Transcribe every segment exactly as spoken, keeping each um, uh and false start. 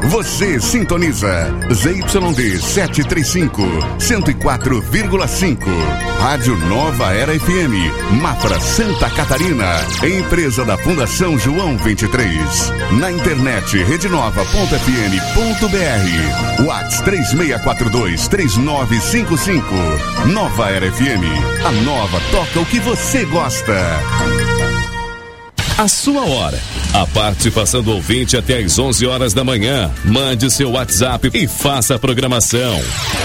Você sintoniza Z Y D setecentos e trinta e cinco, cento e quatro vírgula cinco. Rádio Nova Era F M, Mafra, Santa Catarina. Empresa da Fundação João vinte e três. Na internet, redenova ponto f m ponto b r. WhatsApp três seis quatro dois, três nove cinco cinco. Nova Era F M. A nova toca o que você gosta. A sua hora. A participação do ouvinte até às onze horas da manhã. Mande seu WhatsApp e faça a programação.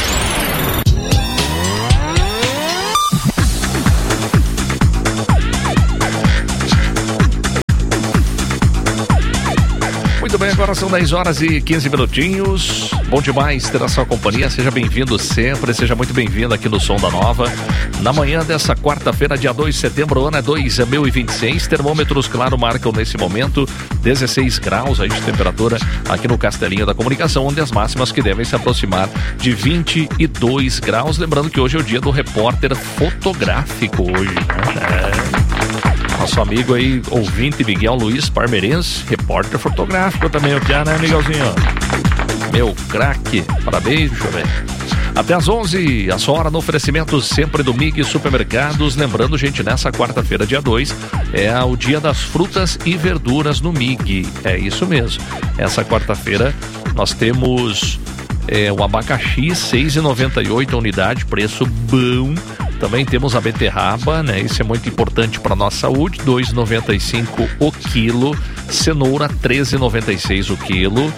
Muito bem, agora são dez horas e quinze minutinhos. Bom demais ter a sua companhia. Seja bem-vindo sempre, seja muito bem-vindo aqui no Som da Nova. Na manhã dessa quarta-feira, dia dois de setembro, o ano é dois mil e vinte e seis. Termômetros, claro, marcam nesse momento dezesseis graus aí de temperatura aqui no Castelinho da Comunicação, onde as máximas que devem se aproximar de vinte e dois graus. Lembrando que hoje é o dia do repórter fotográfico hoje, né? É. Nosso amigo aí, ouvinte Miguel Luiz Parmeirense, repórter fotográfico também, o que é, né, Miguelzinho? Meu craque, parabéns, deixa eu ver. Até às onze, a sua hora no oferecimento sempre do Mig Supermercados. Lembrando, gente, nessa quarta-feira, dia dois, é o dia das frutas e verduras no Mig. É isso mesmo. Essa quarta-feira nós temos é, o abacaxi, seis reais e noventa e oito a unidade, preço bom. Também temos a beterraba, né? Isso é muito importante para a nossa saúde, dois reais e noventa e cinco o quilo. Cenoura, treze reais e noventa e seis o quilo.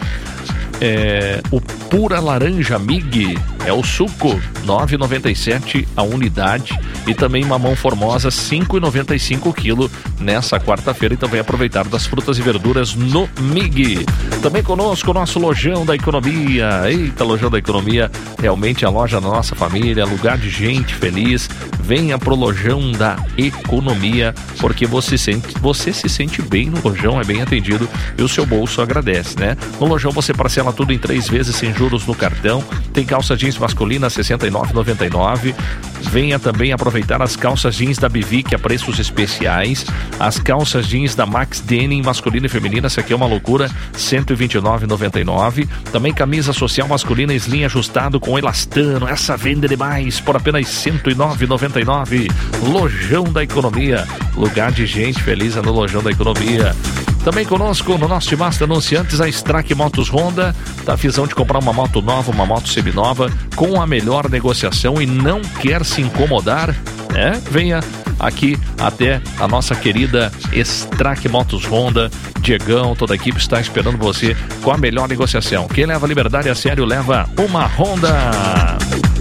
É, o pura laranja Mig é o suco, nove reais e noventa e sete a unidade. E também mamão formosa, cinco reais e noventa e cinco o quilo nessa quarta-feira. Então vem aproveitar das frutas e verduras no Mig. Também conosco o nosso Lojão da Economia. Eita, Lojão da Economia, realmente a loja da nossa família, lugar de gente feliz. Venha pro Lojão da Economia, porque você, sente, você se sente bem no Lojão, é bem atendido e o seu bolso agradece, né? No Lojão você parcela tudo em três vezes sem juros no cartão. Tem calça jeans masculina sessenta e nove reais e noventa e nove. Venha também aproveitar as calças jeans da Bivic a preços especiais. As calças jeans da Max Denim masculina e feminina, essa aqui é uma loucura, cento e vinte e nove reais e noventa e nove. Também camisa social masculina slim ajustado com elastano, essa vende demais por apenas cento e nove reais e noventa e nove. Lojão da Economia, lugar de gente feliz é no Lojão da Economia. Também conosco no nosso Master Anunciantes, a Strack Motos Honda. Tá a visão de comprar uma moto nova, uma moto seminova com a melhor negociação e não quer se incomodar, né? Venha aqui até a nossa querida Strack Motos Honda. Diegão, toda a equipe está esperando você com a melhor negociação. Quem leva a liberdade a sério leva uma Honda.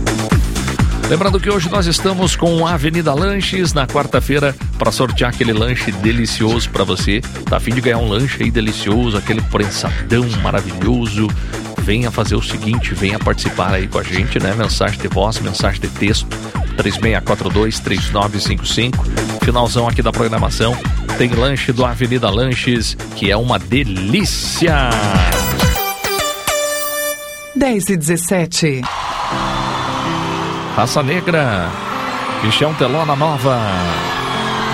Lembrando que hoje nós estamos com a Avenida Lanches na quarta-feira para sortear aquele lanche delicioso para você. Tá a fim de ganhar um lanche aí delicioso, aquele prensadão maravilhoso? Venha fazer o seguinte, venha participar aí com a gente, né? Mensagem de voz, mensagem de texto, três seis quatro dois, três nove cinco cinco. Finalzão aqui da programação, tem lanche do Avenida Lanches, que é uma delícia! dez e dezessete. Raça Negra, Michel Teló na Nova.